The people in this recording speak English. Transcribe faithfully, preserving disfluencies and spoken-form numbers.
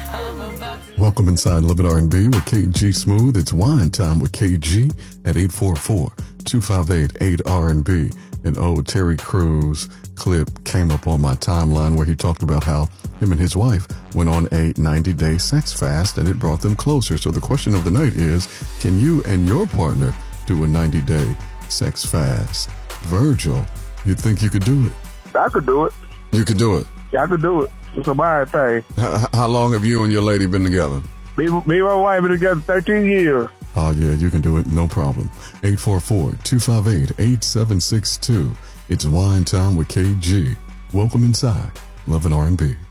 Welcome inside Love and R and B with K G Smooth. It's wine time with K G at eight four four, two five eight, eight R and B. An old Terry Crews clip came up on my timeline where he talked about how him and his wife went on a ninety-day sex fast and it brought them closer. So the question of the night is, can you and your partner do a ninety-day sex fast? Virgil, you think you could do it? I could do it. You could do it? Yeah, I could do it. It's a bad thing. How, how long have you and your lady been together? Me, me and my wife been together thirteen years. Oh, yeah, you can do it. No problem. eight four four, two five eight, eight seven six two. It's wine time with K G. Welcome inside Love and R and B.